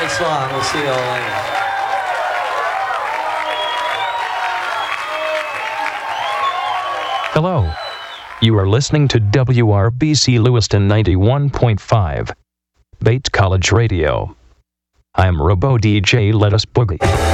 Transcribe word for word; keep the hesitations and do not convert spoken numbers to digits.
Thanks a lot. We'll see you all later. Hello. You are listening to W R B C Lewiston ninety-one point five, Bates College Radio. I'm Robo D J Let Us Boogie.